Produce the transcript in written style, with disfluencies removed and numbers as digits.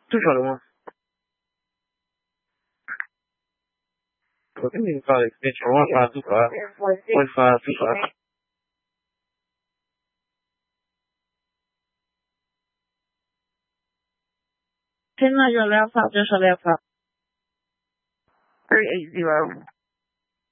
多少了吗？我跟你发的，你从我发多少？我发多少？现在有2发，就是2发。380.